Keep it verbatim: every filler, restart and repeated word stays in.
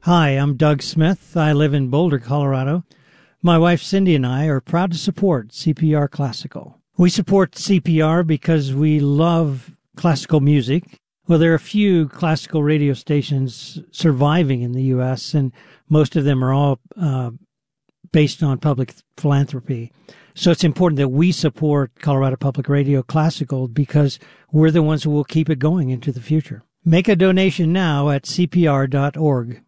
Hi, I'm Doug Smith. I live in Boulder, Colorado. My wife Cindy and I are proud to support C P R Classical. We support C P R because we love classical music. Well, there are a few classical radio stations surviving in the U S, and most of them are all uh, based on public philanthropy. So it's important that we support Colorado Public Radio Classical because we're the ones who will keep it going into the future. Make a donation now at C P R dot org.